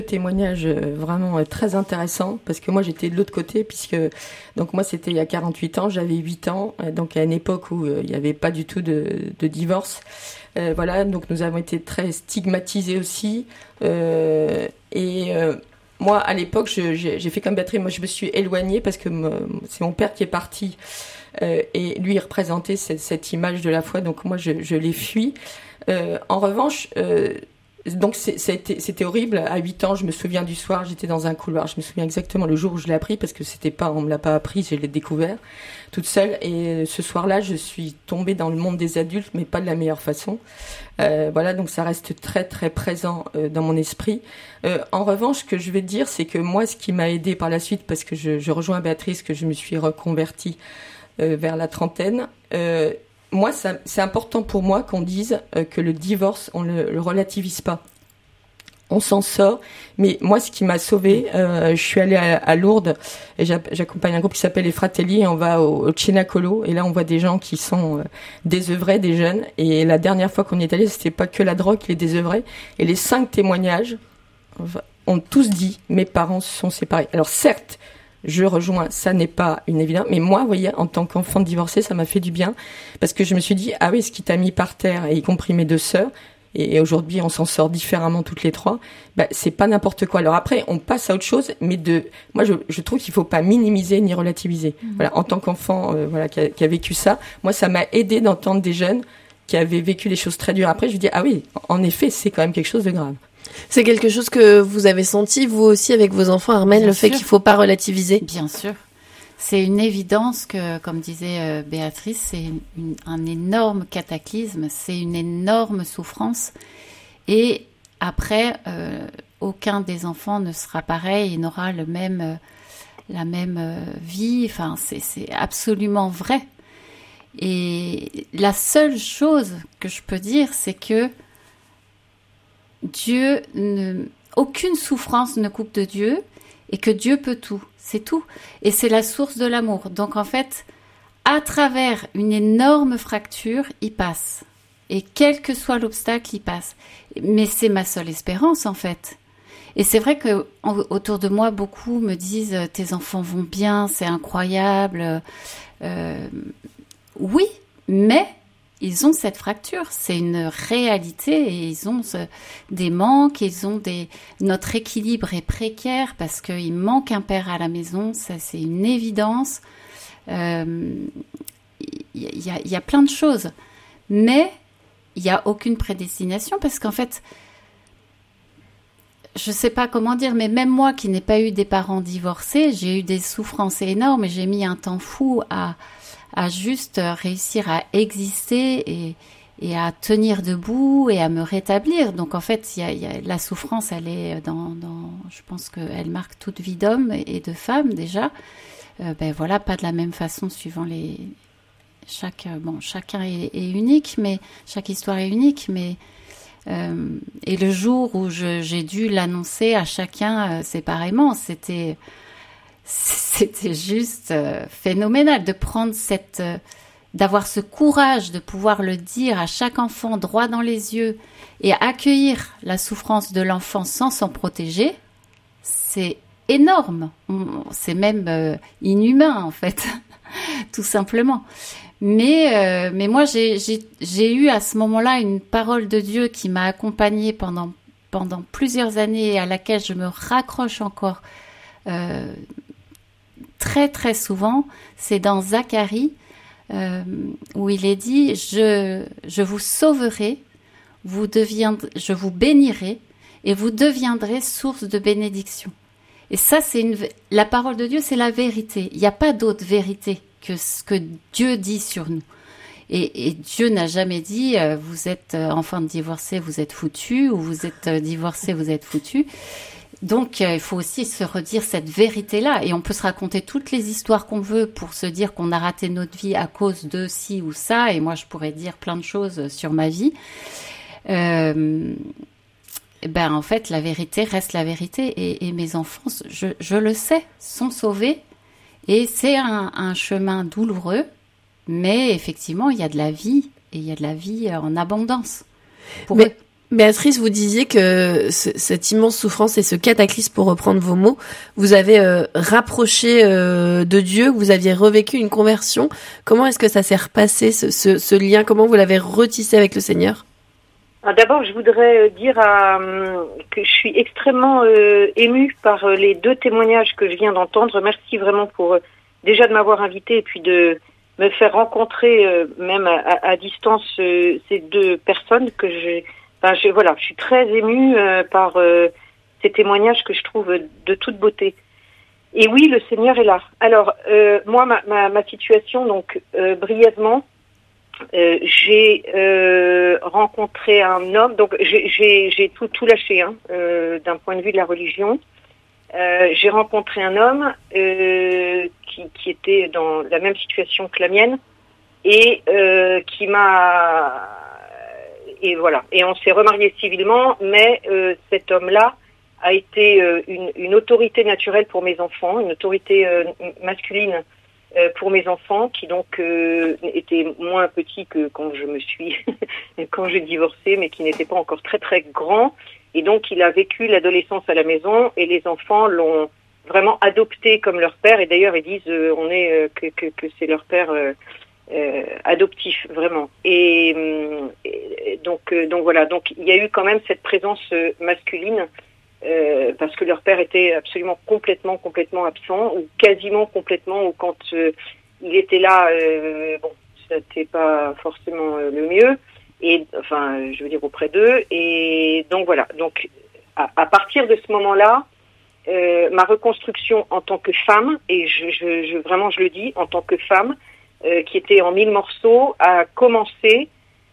Témoignage vraiment très intéressant parce que moi j'étais de l'autre côté puisque donc moi c'était il y a 48 ans, j'avais 8 ans, donc à une époque où il n'y avait pas du tout de divorce. Voilà, donc nous avons été très stigmatisés aussi. Moi à l'époque j'ai fait comme Béatrice, moi je me suis éloignée parce que c'est mon père qui est parti et lui il représentait cette image de la foi, donc moi je l'ai fui. En revanche, donc c'était horrible. À 8 ans, je me souviens du soir, j'étais dans un couloir. Je me souviens exactement le jour où je l'ai appris parce que on me l'a pas appris, je l'ai découvert toute seule. Et ce soir-là, je suis tombée dans le monde des adultes, mais pas de la meilleure façon. Voilà, donc ça reste très très présent dans mon esprit. En revanche, ce que je vais te dire, c'est que moi, ce qui m'a aidée par la suite, parce que je rejoins Béatrice, que je me suis reconvertie vers la trentaine. Moi, c'est important pour moi qu'on dise que le divorce, on le relativise pas. On s'en sort. Mais moi, ce qui m'a sauvée, je suis allée à Lourdes et j'accompagne un groupe qui s'appelle les Fratelli et on va au Cenacolo. Et là, on voit des gens qui sont désœuvrés, des jeunes. Et la dernière fois qu'on y est allé, c'était pas que la drogue qui les désœuvrait. Et les 5 témoignages ont tous dit, mes parents se sont séparés. Alors certes, je rejoins, ça n'est pas une évidence. Mais moi, vous voyez, en tant qu'enfant divorcé, ça m'a fait du bien. Parce que je me suis dit, ah oui, ce qui t'a mis par terre, et y compris mes 2 sœurs, et aujourd'hui, on s'en sort différemment toutes les 3, c'est pas n'importe quoi. Alors après, on passe à autre chose, mais moi, je trouve qu'il faut pas minimiser ni relativiser. Voilà, en tant qu'enfant, qui a vécu ça, moi, ça m'a aidé d'entendre des jeunes qui avaient vécu les choses très dures. Après, je me dis, ah oui, en effet, c'est quand même quelque chose de grave. C'est quelque chose que vous avez senti, vous aussi, avec vos enfants, Armelle, le fait qu'il ne faut pas relativiser? Bien sûr. C'est une évidence que, comme disait Béatrice, c'est un énorme cataclysme, c'est une énorme souffrance. Et après, aucun des enfants ne sera pareil et n'aura la même vie. Enfin, c'est absolument vrai. Et la seule chose que je peux dire, c'est que aucune souffrance ne coupe de Dieu et que Dieu peut tout, c'est tout. Et c'est la source de l'amour. Donc en fait, à travers une énorme fracture, il passe. Et quel que soit l'obstacle, il passe. Mais c'est ma seule espérance en fait. Et c'est vrai que autour de moi, beaucoup me disent « tes enfants vont bien, c'est incroyable ». Oui, mais ils ont cette fracture, c'est une réalité et ils ont des manques, notre équilibre est précaire parce qu'il manque un père à la maison, ça c'est une évidence. Il y a plein de choses, mais il n'y a aucune prédestination parce qu'en fait, je ne sais pas comment dire, mais même moi qui n'ai pas eu des parents divorcés, j'ai eu des souffrances énormes et j'ai mis un temps fou à juste réussir à exister et à tenir debout et à me rétablir. Donc en fait, la souffrance, elle est je pense qu'elle marque toute vie d'homme et de femme déjà. Voilà, pas de la même façon suivant chacun est unique, mais chaque histoire est unique, mais et le jour où j'ai dû l'annoncer à chacun séparément, c'était juste phénoménal de prendre d'avoir ce courage de pouvoir le dire à chaque enfant droit dans les yeux et accueillir la souffrance de l'enfant sans s'en protéger. C'est énorme. C'est même inhumain en fait, tout simplement. Mais moi j'ai eu à ce moment-là une parole de Dieu qui m'a accompagnée pendant plusieurs années et à laquelle je me raccroche encore très très souvent. C'est dans Zacharie où il est dit je vous sauverai, je vous bénirai et vous deviendrez source de bénédiction. Et ça la parole de Dieu, c'est la vérité. Il n'y a pas d'autre vérité que ce que Dieu dit sur nous. Et Dieu n'a jamais dit vous êtes enfant de divorcé, vous êtes foutu, ou vous êtes divorcé, vous êtes foutu. Donc, il faut aussi se redire cette vérité-là. Et on peut se raconter toutes les histoires qu'on veut pour se dire qu'on a raté notre vie à cause de ci ou ça. Et moi, je pourrais dire plein de choses sur ma vie. En fait, la vérité reste la vérité. Et mes enfants, je le sais, sont sauvés. Et c'est un chemin douloureux. Mais effectivement, il y a de la vie. Et il y a de la vie en abondance pour eux. Béatrice, vous disiez que cette immense souffrance et ce cataclysme, pour reprendre vos mots, vous avez rapproché de Dieu, vous aviez revécu une conversion. Comment est-ce que ça s'est repassé, ce lien? Comment vous l'avez retissé avec le Seigneur? D'abord, je voudrais dire que je suis extrêmement émue par les 2 témoignages que je viens d'entendre. Merci vraiment pour déjà de m'avoir invitée et puis de me faire rencontrer même à distance ces 2 personnes que je suis très émue par ces témoignages que je trouve de toute beauté. Et oui, le Seigneur est là. Alors, moi, ma situation, donc, brièvement, j'ai rencontré un homme, donc j'ai tout lâché, d'un point de vue de la religion. J'ai rencontré un homme qui était dans la même situation que la mienne et qui m'a... Et voilà. Et on s'est remariés civilement, mais cet homme-là a été une autorité naturelle pour mes enfants, une autorité masculine pour mes enfants, qui donc était moins petit que quand quand j'ai divorcé, mais qui n'était pas encore très très grand. Et donc il a vécu l'adolescence à la maison et les enfants l'ont vraiment adopté comme leur père. Et d'ailleurs ils disent que c'est leur père adoptif vraiment. Et donc voilà. Donc il y a eu quand même cette présence masculine. Parce que leur père était absolument complètement absent, ou quasiment complètement, ou quand il était là, c'était pas forcément le mieux, et enfin, je veux dire auprès d'eux, et donc voilà. Donc, à partir de ce moment-là, ma reconstruction en tant que femme, et vraiment je le dis, en tant que femme, qui était en 1000 morceaux, a commencé,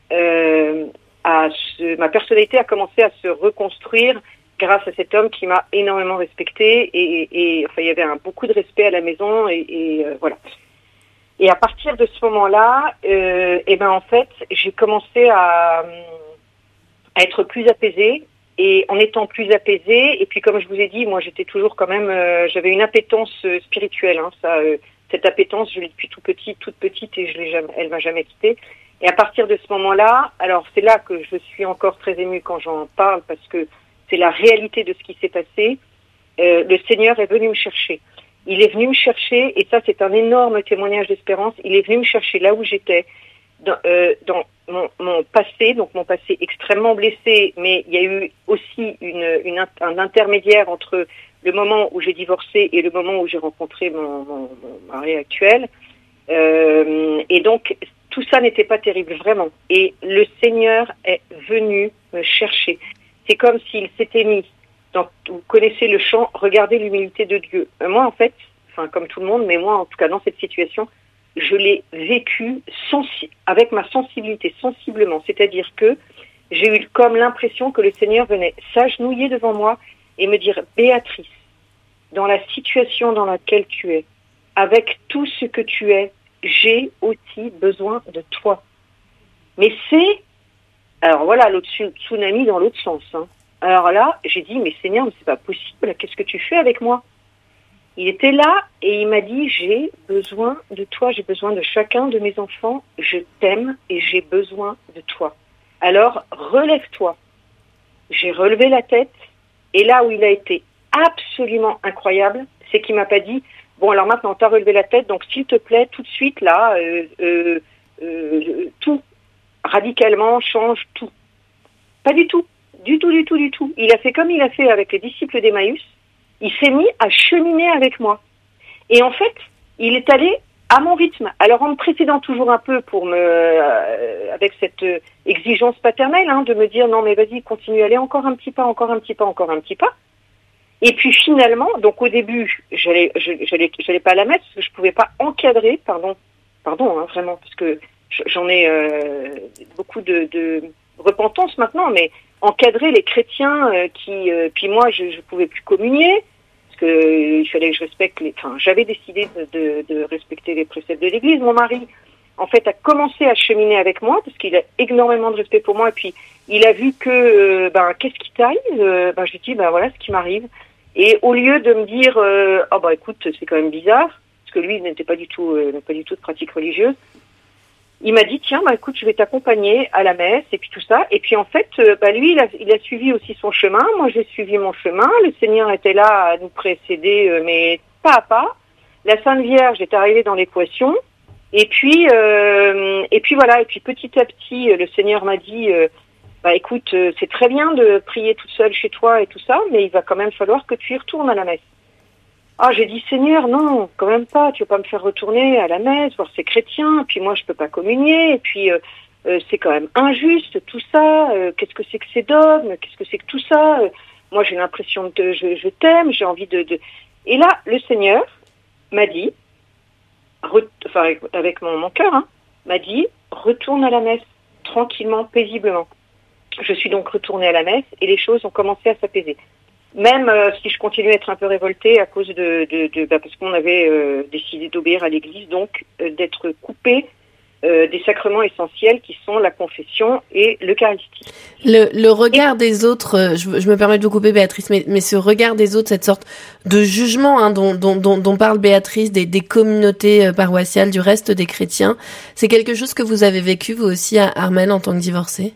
ma personnalité a commencé à se reconstruire grâce à cet homme qui m'a énormément respectée et enfin il y avait beaucoup de respect à la maison et voilà. Et à partir de ce moment-là, en fait, j'ai commencé à être plus apaisée et en étant plus apaisée et puis comme je vous ai dit, moi j'étais toujours quand même j'avais une appétence spirituelle cette appétence, je l'ai depuis toute petite et elle m'a jamais quittée. Et à partir de ce moment-là, alors c'est là que je suis encore très émue quand j'en parle parce que c'est la réalité de ce qui s'est passé. Le Seigneur est venu me chercher. Il est venu me chercher, et ça c'est un énorme témoignage d'espérance, il est venu me chercher là où j'étais, dans mon passé, donc mon passé extrêmement blessé, mais il y a eu aussi un intermédiaire entre le moment où j'ai divorcé et le moment où j'ai rencontré mon mari actuel. Et donc, tout ça n'était pas terrible, vraiment. Et le Seigneur est venu me chercher. C'est comme s'il s'était mis, vous connaissez le chant, regardez l'humilité de Dieu. Moi, en fait, enfin comme tout le monde, mais moi, en tout cas, dans cette situation, je l'ai vécu avec ma sensibilité, sensiblement. C'est-à-dire que j'ai eu comme l'impression que le Seigneur venait s'agenouiller devant moi et me dire, Béatrice, dans la situation dans laquelle tu es, avec tout ce que tu es, j'ai aussi besoin de toi. Mais alors voilà, l'autre tsunami dans l'autre sens. Alors là, j'ai dit, mais Seigneur, mais c'est pas possible, qu'est-ce que tu fais avec moi? Il était là et il m'a dit, j'ai besoin de toi, j'ai besoin de chacun de mes enfants, je t'aime et j'ai besoin de toi. Alors, relève-toi. J'ai relevé la tête et là où il a été absolument incroyable, c'est qu'il m'a pas dit, bon alors maintenant t'as relevé la tête, donc s'il te plaît, tout de suite là, tout. Radicalement, change tout. Pas du tout. Du tout. Il a fait comme il a fait avec les disciples d'Emmaüs. Il s'est mis à cheminer avec moi. Et en fait, il est allé à mon rythme. Alors en me précédant toujours un peu avec cette exigence paternelle, de me dire non mais vas-y, continue, allez encore un petit pas. Et puis finalement, donc au début, j'allais pas la mettre parce que je pouvais pas encadrer, pardon, vraiment, parce que j'en ai beaucoup de repentance maintenant, mais encadrer les chrétiens puis moi je pouvais plus communier parce que il fallait que je respecte j'avais décidé de respecter les préceptes de l'Église. Mon mari en fait a commencé à cheminer avec moi parce qu'il a énormément de respect pour moi et puis il a vu que qu'est-ce qui t'arrive, je lui dis voilà ce qui m'arrive et au lieu de me dire écoute c'est quand même bizarre parce que lui il n'était pas du tout de pratique religieuse. il m'a dit, tiens, écoute, je vais t'accompagner à la messe et puis tout ça. Et puis en fait, lui, il a suivi aussi son chemin. Moi, j'ai suivi mon chemin. Le Seigneur était là à nous précéder, mais pas à pas. La Sainte Vierge est arrivée dans l'équation. Et puis voilà. Et puis petit à petit, le Seigneur m'a dit, écoute, c'est très bien de prier toute seule chez toi et tout ça, mais il va quand même falloir que tu y retournes à la messe. Ah, j'ai dit, Seigneur, non, quand même pas, tu vas pas me faire retourner à la messe, voir ces chrétiens, puis moi je peux pas communier, et puis c'est quand même injuste tout ça, qu'est-ce que c'est que ces dogmes, qu'est-ce que c'est que tout ça, moi j'ai l'impression de, je t'aime, j'ai envie de... Et là, le Seigneur m'a dit, avec mon cœur, m'a dit, retourne à la messe, tranquillement, paisiblement. Je suis donc retournée à la messe, et les choses ont commencé à s'apaiser. Même si je continue à être un peu révoltée à cause parce qu'on avait décidé d'obéir à l'Église, donc d'être coupé des sacrements essentiels qui sont la confession et l'Eucharistie. Le regard des autres, je me permets de vous couper Béatrice, mais ce regard des autres, cette sorte de jugement dont parle Béatrice, des communautés paroissiales, du reste des chrétiens, c'est quelque chose que vous avez vécu vous aussi à Armelle en tant que divorcée?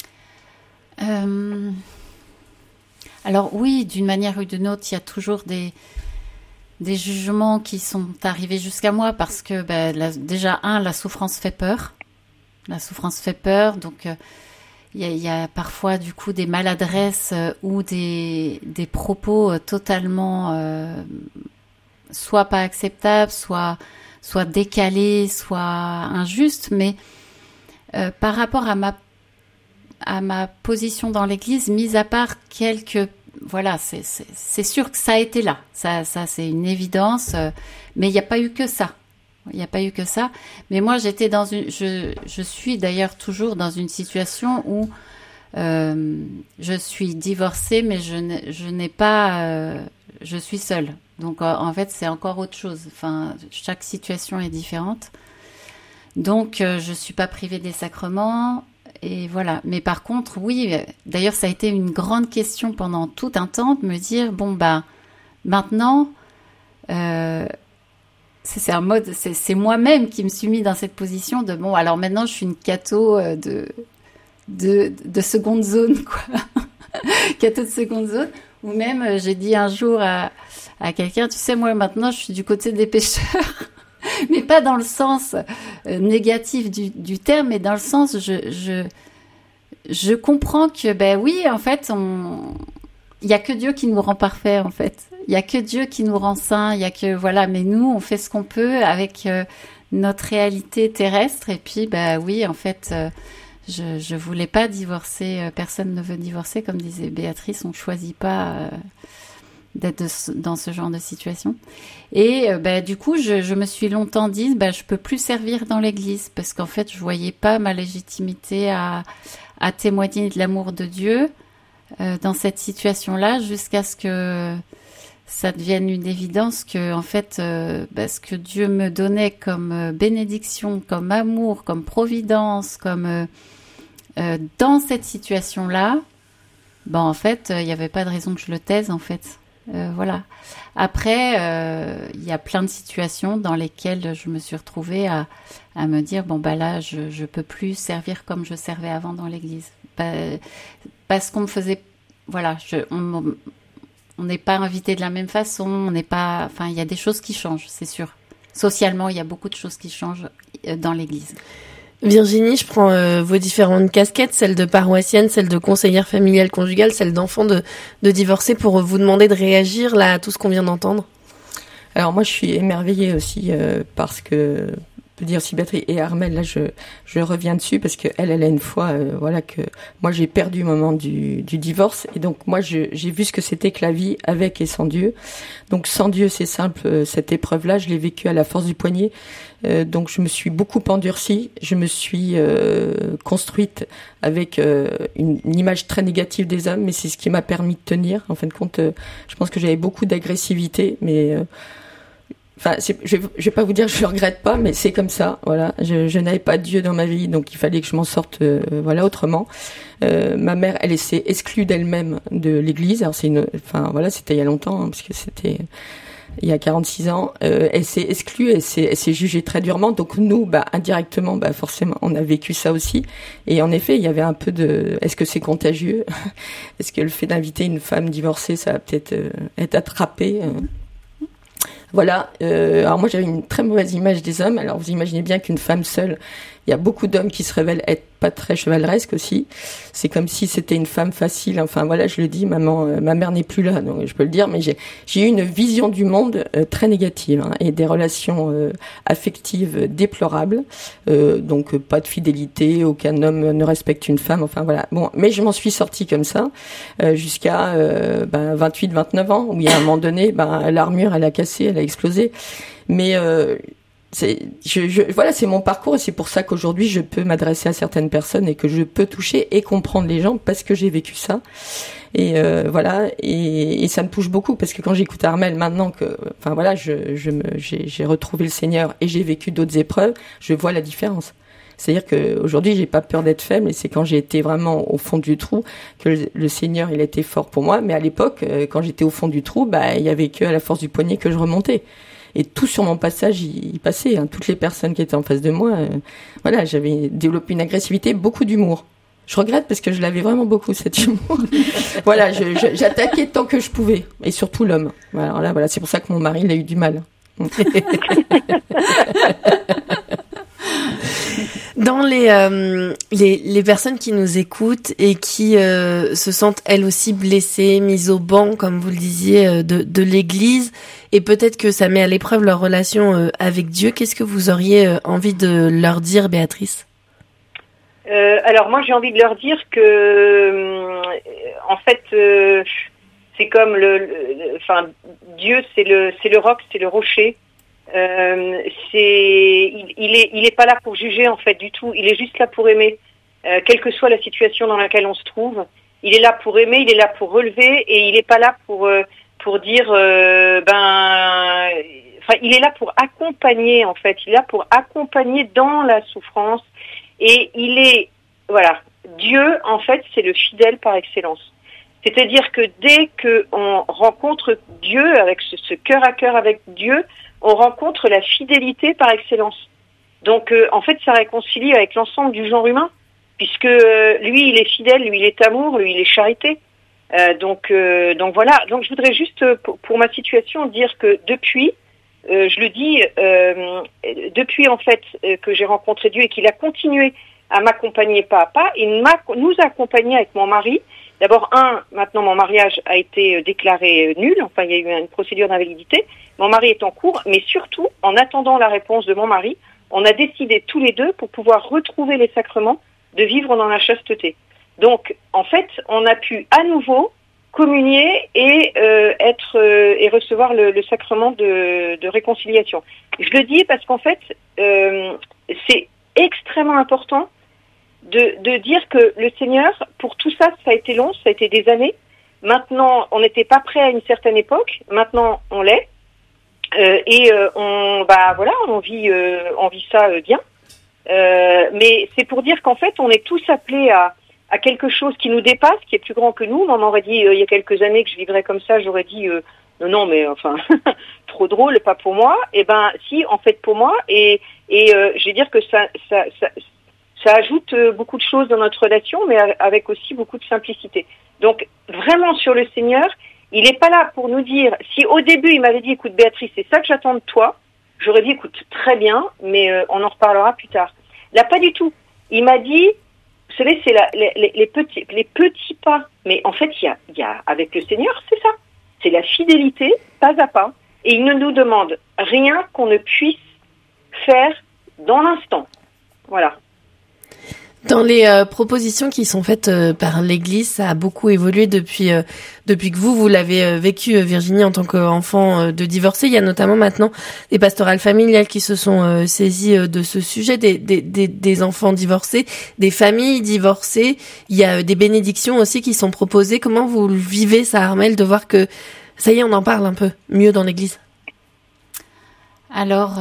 Alors oui, d'une manière ou d'une autre, il y a toujours des jugements qui sont arrivés jusqu'à moi parce que déjà, la souffrance fait peur. La souffrance fait peur, donc il y a parfois du coup des maladresses ou des propos totalement soit pas acceptables, soit décalés, soit injustes, mais par rapport à ma position dans l'Église, mis à part voilà, c'est sûr que ça a été là. Ça c'est une évidence, mais il n'y a pas eu que ça. Il n'y a pas eu que ça. Mais moi, je suis d'ailleurs toujours dans une situation où je suis divorcée, mais je n'ai pas, je suis seule. Donc, en fait, c'est encore autre chose. Enfin, chaque situation est différente. Donc, je suis pas privée des sacrements. Et voilà. Mais par contre, oui, d'ailleurs, ça a été une grande question pendant tout un temps de me dire, maintenant, c'est moi-même qui me suis mis dans cette position de, alors maintenant, je suis une catho de seconde zone, quoi. Catho de seconde zone. Ou même, j'ai dit un jour à quelqu'un, tu sais, moi, maintenant, je suis du côté des pécheurs. Mais pas dans le sens négatif du terme, mais dans le sens, je comprends que, oui, en fait, il y a que Dieu qui nous rend parfaits, en fait. Il y a que Dieu qui nous rend saints, voilà, mais nous, on fait ce qu'on peut avec notre réalité terrestre, et puis, oui, en fait, je voulais pas divorcer, personne ne veut divorcer, comme disait Béatrice, on choisit pas d'être dans ce genre de situation. Et du coup, je me suis longtemps dit, je peux plus servir dans l'Église parce qu'en fait, je voyais pas ma légitimité à témoigner de l'amour de Dieu dans cette situation-là, jusqu'à ce que ça devienne une évidence que, en fait, ce que Dieu me donnait comme bénédiction, comme amour, comme providence, comme dans cette situation-là, en fait, il n'y avait pas de raison que je le taise, en fait. Voilà. Après, il y a plein de situations dans lesquelles je me suis retrouvée à me dire là, je peux plus servir comme je servais avant dans l'Église, parce qu'on me faisait, voilà, on n'est pas invité de la même façon, on n'est pas, il y a des choses qui changent, c'est sûr. Socialement, il y a beaucoup de choses qui changent dans l'Église. Virginie, je prends vos différentes casquettes, celle de paroissienne, celle de conseillère familiale conjugale, celle d'enfant de divorcée, pour vous demander de réagir là à tout ce qu'on vient d'entendre. Alors moi, je suis émerveillée aussi parce que, peut dire si Béatrice et Armelle, là, je reviens dessus parce que elle a une foi, que moi j'ai perdu au moment du divorce, et donc moi j'ai vu ce que c'était que la vie avec et sans Dieu. Donc sans Dieu, c'est simple, cette épreuve-là, je l'ai vécue à la force du poignet. Donc je me suis beaucoup endurcie, je me suis construite avec une image très négative des hommes, mais c'est ce qui m'a permis de tenir. En fin de compte, je pense que j'avais beaucoup d'agressivité, mais je vais pas vous dire que je le regrette pas, mais c'est comme ça. Voilà, je n'avais pas de Dieu dans ma vie, donc il fallait que je m'en sorte autrement. Ma mère, elle s'est exclue d'elle-même de l'Église. Alors c'était il y a longtemps, parce que c'était il y a 46 ans, elle s'est exclue, elle s'est jugée très durement. Donc nous, indirectement, forcément, on a vécu ça aussi. Et en effet, il y avait un peu de, est-ce que c'est contagieux? Est-ce que le fait d'inviter une femme divorcée, ça va peut-être être attrapé? Voilà. Alors moi, j'avais une très mauvaise image des hommes. Alors vous imaginez bien qu'une femme seule, il y a beaucoup d'hommes qui se révèlent être pas très chevaleresques aussi. C'est comme si c'était une femme facile. Enfin voilà, je le dis, ma mère n'est plus là, donc je peux le dire. Mais j'ai eu une vision du monde très négative et des relations affectives déplorables. Donc pas de fidélité, aucun homme ne respecte une femme. Enfin voilà. Bon, mais je m'en suis sortie comme ça jusqu'à 28-29 ans où il y a un moment donné, l'armure elle a cassé, elle a explosé. Mais voilà, c'est mon parcours et c'est pour ça qu'aujourd'hui je peux m'adresser à certaines personnes et que je peux toucher et comprendre les gens parce que j'ai vécu ça. Et voilà, et ça me touche beaucoup parce que quand j'écoute Armelle maintenant que, enfin voilà, j'ai retrouvé le Seigneur et j'ai vécu d'autres épreuves, je vois la différence. C'est-à-dire qu'aujourd'hui, j'ai pas peur d'être faible et c'est quand j'ai été vraiment au fond du trou que le Seigneur, il a été fort pour moi. Mais à l'époque, quand j'étais au fond du trou, il y avait que à la force du poignet que je remontais. Et tout sur mon passage, il passait. Toutes les personnes qui étaient en face de moi, voilà, j'avais développé une agressivité, beaucoup d'humour. Je regrette parce que je l'avais vraiment beaucoup, cet humour. Voilà, j'attaquais tant que je pouvais. Et surtout l'homme. Voilà, c'est pour ça que mon mari, il a eu du mal. Dans les personnes qui nous écoutent et qui se sentent elles aussi blessées, mises au banc, comme vous le disiez, de l'Église, et peut-être que ça met à l'épreuve leur relation avec Dieu, qu'est-ce que vous auriez envie de leur dire, Béatrice? Alors moi j'ai envie de leur dire que en fait c'est comme Dieu c'est le roc, c'est le rocher. Il est pas là pour juger en fait du tout, il est juste là pour aimer, quelle que soit la situation dans laquelle on se trouve. Il est là pour aimer, il est là pour relever et il est pas là pour dire il est là pour accompagner en fait, il est là pour accompagner dans la souffrance et il est Dieu en fait c'est le fidèle par excellence. C'est-à-dire que dès que on rencontre Dieu avec ce cœur à cœur avec Dieu, on rencontre la fidélité par excellence. Donc, en fait, ça réconcilie avec l'ensemble du genre humain, puisque lui, il est fidèle, lui, il est amour, lui, il est charité. Donc voilà. Donc, je voudrais juste, pour ma situation, dire que depuis, je le dis, depuis en fait que j'ai rencontré Dieu et qu'il a continué à m'accompagner pas à pas, il nous a accompagnés avec mon mari. D'abord, maintenant mon mariage a été déclaré nul, enfin il y a eu une procédure d'invalidité, mon mari est en cours, mais surtout, en attendant la réponse de mon mari, on a décidé tous les deux, pour pouvoir retrouver les sacrements, de vivre dans la chasteté. Donc, en fait, on a pu à nouveau communier et et recevoir le sacrement de réconciliation. Je le dis parce qu'en fait, c'est extrêmement important de dire que le Seigneur, pour tout ça, ça a été long, ça a été des années. Maintenant, on n'était pas prêt à une certaine époque. Maintenant, on l'est. On vit ça bien. Mais c'est pour dire qu'en fait, on est tous appelés à quelque chose qui nous dépasse, qui est plus grand que nous. On m'aurait dit il y a quelques années que je vivrais comme ça, j'aurais dit non, mais enfin trop drôle, pas pour moi. Eh ben, si, en fait, pour moi. Et je vais dire que ça ajoute beaucoup de choses dans notre relation, mais avec aussi beaucoup de simplicité. Donc, vraiment sur le Seigneur, il n'est pas là pour nous dire, si au début il m'avait dit, écoute Béatrice, c'est ça que j'attends de toi, j'aurais dit, écoute, très bien, mais on en reparlera plus tard. Là, pas du tout. Il m'a dit, vous savez, c'est les petits pas. Mais en fait, il y a avec le Seigneur, c'est ça. C'est la fidélité, pas à pas. Et il ne nous demande rien qu'on ne puisse faire dans l'instant. Voilà. Dans les propositions qui sont faites par l'Église, ça a beaucoup évolué depuis que vous l'avez vécu, Virginie, en tant qu'enfant de divorcé. Il y a notamment maintenant des pastorales familiales qui se sont saisies de ce sujet, des enfants divorcés, des familles divorcées. Il y a des bénédictions aussi qui sont proposées. Comment vous le vivez, ça, Armelle, de voir que ça y est, on en parle un peu mieux dans l'Église? Alors...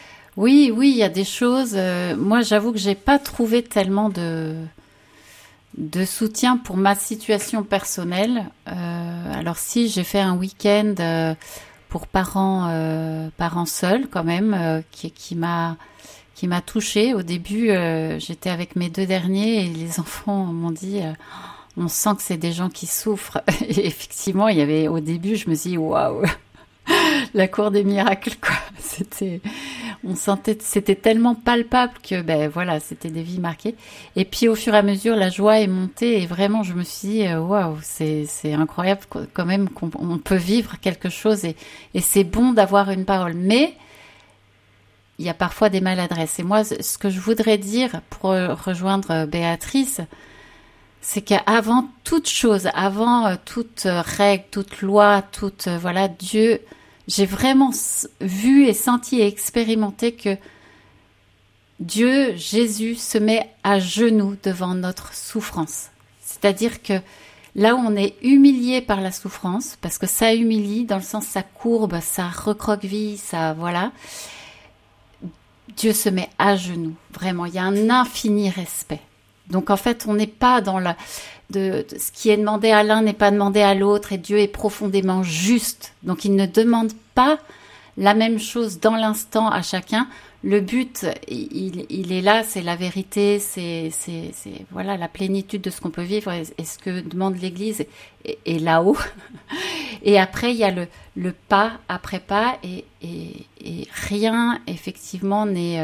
Oui, il y a des choses. Moi, j'avoue que j'ai pas trouvé tellement de soutien pour ma situation personnelle. Alors si j'ai fait un week-end pour parents seuls quand même, qui m'a touchée. Au début, j'étais avec mes 2 derniers et les enfants m'ont dit on sent que c'est des gens qui souffrent. Et effectivement, il y avait au début, je me suis dit waouh, la cour des miracles quoi. On sentait, c'était tellement palpable que voilà, c'était des vies marquées. Et puis au fur et à mesure, la joie est montée et vraiment, je me suis dit waouh, c'est incroyable quand même qu'on peut vivre quelque chose et c'est bon d'avoir une parole. Mais il y a parfois des maladresses. Et moi, ce que je voudrais dire pour rejoindre Béatrice, c'est qu'avant toute chose, avant toute règle, toute loi, Dieu, j'ai vraiment vu et senti et expérimenté que Dieu, Jésus, se met à genoux devant notre souffrance. C'est-à-dire que là où on est humilié par la souffrance, parce que ça humilie, dans le sens ça courbe, ça recroqueville, ça voilà, Dieu se met à genoux. Vraiment, il y a un infini respect. Donc en fait, on n'est pas dans de ce qui est demandé à l'un n'est pas demandé à l'autre, et Dieu est profondément juste. Donc il ne demande pas la même chose dans l'instant à chacun. Le but, il est là, c'est la vérité, c'est voilà la plénitude de ce qu'on peut vivre et ce que demande l'Église est là-haut. Et après, il y a le pas après pas et rien effectivement n'est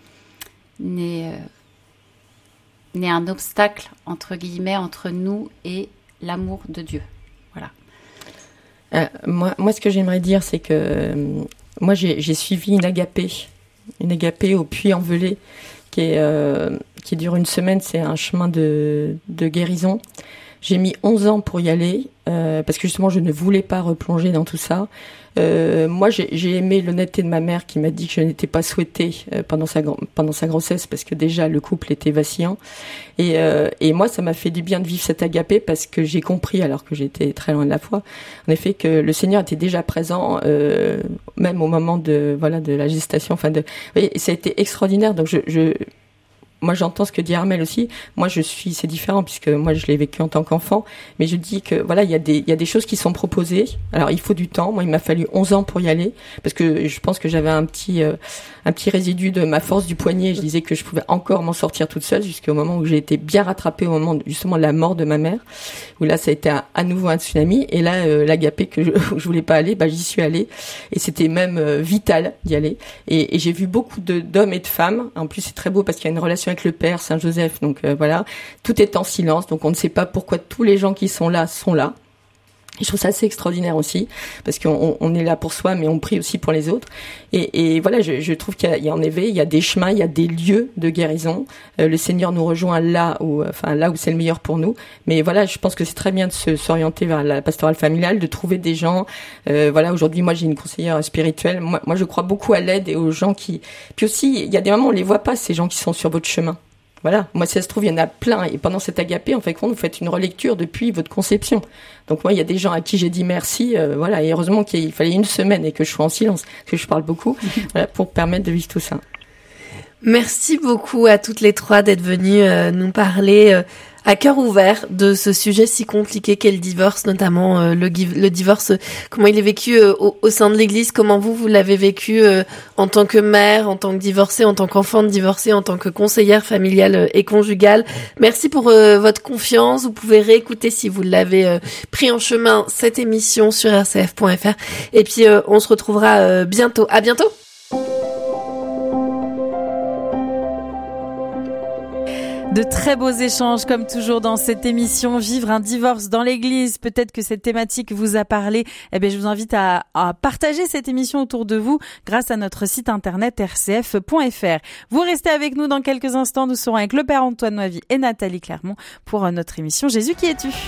un obstacle entre guillemets entre nous et l'amour de Dieu. Voilà. Moi, ce que j'aimerais dire, c'est que moi, j'ai suivi une agapé au Puy-en-Velay qui dure une semaine. C'est un chemin de guérison. J'ai mis 11 ans pour y aller parce que justement, je ne voulais pas replonger dans tout ça. Moi, j'ai aimé l'honnêteté de ma mère qui m'a dit que je n'étais pas souhaitée pendant sa grossesse parce que déjà le couple était vacillant. Et moi, ça m'a fait du bien de vivre cette agapé parce que j'ai compris, alors que j'étais très loin de la foi, en effet, que le Seigneur était déjà présent même au moment de la gestation. Vous voyez, ça a été extraordinaire. Donc moi, j'entends ce que dit Armelle aussi. Moi, c'est différent puisque moi, je l'ai vécu en tant qu'enfant. Mais je dis que voilà, il y a des choses qui sont proposées. Alors, il faut du temps. Moi, il m'a fallu 11 ans pour y aller parce que je pense que j'avais un petit résidu de ma force du poignet. Je disais que je pouvais encore m'en sortir toute seule jusqu'au moment où j'ai été bien rattrapée au moment justement de la mort de ma mère. Où là, ça a été à nouveau un tsunami. Et là, l'agapé que je voulais pas aller, j'y suis allée. Et c'était même vital d'y aller. Et j'ai vu beaucoup d'hommes et de femmes. En plus, c'est très beau parce qu'il y a une relation avec le Père Saint-Joseph, donc voilà, tout est en silence, donc on ne sait pas pourquoi tous les gens qui sont là. Et je trouve ça assez extraordinaire aussi, parce qu'on est là pour soi, mais on prie aussi pour les autres. Et voilà, je trouve qu'il y a en effet, il y a des chemins, il y a des lieux de guérison. Le Seigneur nous rejoint là où c'est le meilleur pour nous. Mais voilà, je pense que c'est très bien de s'orienter vers la pastorale familiale, de trouver des gens. Voilà, aujourd'hui, moi, j'ai une conseillère spirituelle. Moi, je crois beaucoup à l'aide et aux gens qui. Puis aussi, il y a des moments où on les voit pas, ces gens qui sont sur votre chemin. Voilà, moi si ça se trouve, il y en a plein. Et pendant cette agapé, en fait, vous faites une relecture depuis votre conception. Donc moi, il y a des gens à qui j'ai dit merci. Voilà, et heureusement qu'il fallait une semaine et que je sois en silence, que je parle beaucoup, voilà, pour permettre de vivre tout ça. Merci beaucoup à toutes les trois d'être venues nous parler à cœur ouvert de ce sujet si compliqué qu'est le divorce, notamment le divorce, comment il est vécu au sein de l'Église, comment vous l'avez vécu en tant que mère, en tant que divorcée, en tant qu'enfant de divorcée, en tant que conseillère familiale et conjugale. Merci pour votre confiance. Vous pouvez réécouter si vous l'avez pris en chemin cette émission sur rcf.fr. Et puis on se retrouvera bientôt. À bientôt. De très beaux échanges, comme toujours dans cette émission Vivre un divorce dans l'église. Peut-être que cette thématique vous a parlé. Je vous invite à partager cette émission autour de vous grâce à notre site internet rcf.fr. Vous restez avec nous dans quelques instants. Nous serons avec le Père Antoine Noivy et Nathalie Clermont pour notre émission Jésus qui es-tu ?